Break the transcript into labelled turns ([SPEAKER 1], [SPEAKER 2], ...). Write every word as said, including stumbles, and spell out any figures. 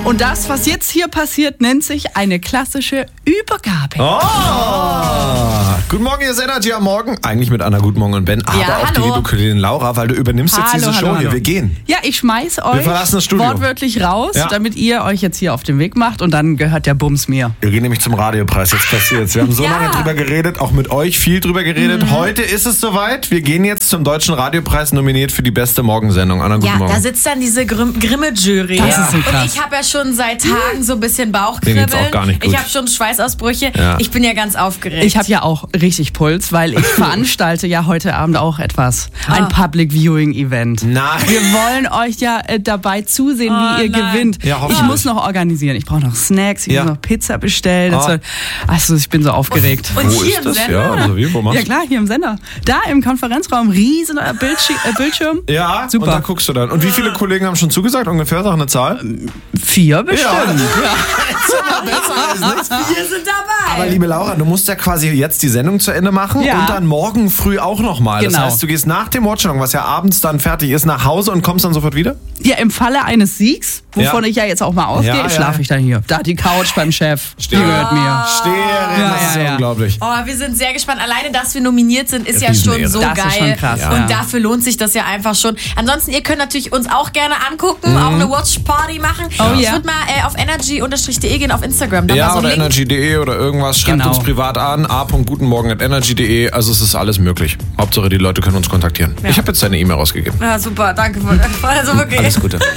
[SPEAKER 1] Und das, was jetzt hier passiert, nennt sich eine klassische Übergabe.
[SPEAKER 2] Oh! Guten Morgen, ihr seid Energy am Morgen. Eigentlich mit Anna, guten Morgen und Ben, aber
[SPEAKER 1] Ja,
[SPEAKER 2] auch
[SPEAKER 1] hallo.
[SPEAKER 2] die liebe Kollegin Laura, weil du übernimmst jetzt
[SPEAKER 1] Hallo,
[SPEAKER 2] diese Show
[SPEAKER 1] hallo,
[SPEAKER 2] hier.
[SPEAKER 1] hallo.
[SPEAKER 2] Wir gehen.
[SPEAKER 1] Ja, ich schmeiß euch
[SPEAKER 2] Wir verlassen das Studio.
[SPEAKER 1] wortwörtlich raus,
[SPEAKER 2] Ja.
[SPEAKER 1] damit ihr euch jetzt hier auf den Weg macht und dann gehört der Bums mir.
[SPEAKER 2] Wir gehen nämlich zum Radiopreis. Jetzt passiert's. Wir haben so
[SPEAKER 1] Ja.
[SPEAKER 2] lange drüber geredet, auch mit euch viel drüber geredet.
[SPEAKER 3] Mhm.
[SPEAKER 2] Heute ist es soweit. Wir gehen jetzt zum Deutschen Radiopreis, nominiert für die beste Morgensendung. Anna, guten
[SPEAKER 3] Ja,
[SPEAKER 2] Morgen.
[SPEAKER 3] da sitzt dann diese Grimm- Grimme-Jury.
[SPEAKER 1] Das ist so krass.
[SPEAKER 3] Und ich habe ja schon seit Tagen so ein bisschen Bauchkribbeln.
[SPEAKER 2] Denen geht's auch gar nicht gut.
[SPEAKER 3] Ich habe schon Schweißausbrüche.
[SPEAKER 2] Ja.
[SPEAKER 3] Ich bin ja ganz aufgeregt.
[SPEAKER 1] Ich habe ja auch richtig Puls, weil ich veranstalte ja heute Abend auch etwas. Ein
[SPEAKER 3] Ah.
[SPEAKER 1] Public Viewing Event.
[SPEAKER 2] Nein.
[SPEAKER 1] Wir wollen euch ja äh, dabei zusehen,
[SPEAKER 3] Oh,
[SPEAKER 1] wie ihr
[SPEAKER 3] nein.
[SPEAKER 1] gewinnt.
[SPEAKER 2] Ja,
[SPEAKER 1] ich
[SPEAKER 2] hoffentlich.
[SPEAKER 1] muss noch organisieren. Ich brauche noch Snacks, ich
[SPEAKER 2] Ja.
[SPEAKER 1] muss noch Pizza bestellen. Das
[SPEAKER 2] Ah.
[SPEAKER 1] soll, also ich bin so aufgeregt.
[SPEAKER 3] Und
[SPEAKER 2] Wo
[SPEAKER 3] hier
[SPEAKER 2] ist
[SPEAKER 3] im
[SPEAKER 2] das?
[SPEAKER 3] Sender?
[SPEAKER 2] Ja, also wie, wo machst
[SPEAKER 1] Ja klar, hier im Sender. Da im Konferenzraum, riesen äh, Bildsch äh, Bildschirm.
[SPEAKER 2] Ja,
[SPEAKER 1] Super.
[SPEAKER 2] und da guckst du dann. Und wie viele Kollegen haben schon zugesagt? Ungefähr, sag eine Zahl.
[SPEAKER 1] Vier bestimmt. Ja.
[SPEAKER 3] Wir sind dabei.
[SPEAKER 2] Aber liebe Laura, du musst ja quasi jetzt die Sendung zu Ende machen
[SPEAKER 1] Ja.
[SPEAKER 2] und dann morgen früh auch nochmal. Das
[SPEAKER 1] Genau.
[SPEAKER 2] heißt, du gehst nach dem Watchalong, was ja abends dann fertig ist, nach Hause und kommst dann sofort wieder?
[SPEAKER 1] Ja, im Falle eines Siegs, wovon
[SPEAKER 2] Ja.
[SPEAKER 1] ich ja jetzt auch mal ausgehe,
[SPEAKER 2] Ja, ja.
[SPEAKER 1] schlafe ich dann hier. Da die Couch beim Chef, die gehört mir.
[SPEAKER 2] Steherin,
[SPEAKER 1] Ja,
[SPEAKER 2] das ist
[SPEAKER 1] ja, ja.
[SPEAKER 2] unglaublich.
[SPEAKER 3] Oh, wir sind sehr gespannt. Alleine, dass wir nominiert sind, ist ja
[SPEAKER 2] Riesenehre.
[SPEAKER 3] schon so
[SPEAKER 1] Das ist
[SPEAKER 3] geil.
[SPEAKER 1] schon krass, ja.
[SPEAKER 3] Und dafür lohnt sich das ja einfach schon. Ansonsten, ihr könnt natürlich uns auch gerne angucken, auch eine Watch Party machen.
[SPEAKER 1] Oh,
[SPEAKER 3] ich
[SPEAKER 1] ja.
[SPEAKER 3] würde mal äh, auf energy Bindestrich de gehen auf Instagram. Da
[SPEAKER 2] Ja,
[SPEAKER 3] mal so
[SPEAKER 2] oder
[SPEAKER 3] einen Link.
[SPEAKER 2] energy punkt de oder irgendwas. Schreibt
[SPEAKER 1] Genau.
[SPEAKER 2] uns privat an. a punkt gutenmorgen at energy punkt de. Also es ist alles möglich. Hauptsache, die Leute können uns kontaktieren. Ich habe jetzt deine E-Mail rausgegeben.
[SPEAKER 3] Ja, super, danke. Also wirklich.
[SPEAKER 2] Alles Gute.